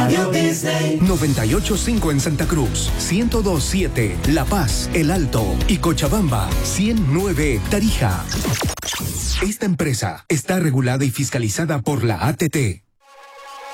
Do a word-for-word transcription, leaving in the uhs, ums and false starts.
Radio Disney. noventa y ocho punto cinco en Santa Cruz, ciento dos punto siete La Paz, El Alto y Cochabamba, ciento nueve Tarija. Esta empresa está regulada y fiscalizada por la A T T.